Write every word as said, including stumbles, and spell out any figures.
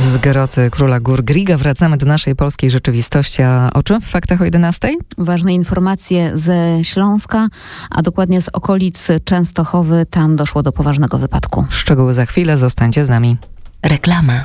Z groty Króla Gór Griga wracamy do naszej polskiej rzeczywistości. A o czym w faktach o jedenastej? Ważne informacje ze Śląska, a dokładnie z okolic Częstochowy. Tam doszło do poważnego wypadku. Szczegóły za chwilę, zostańcie z nami. Reklama.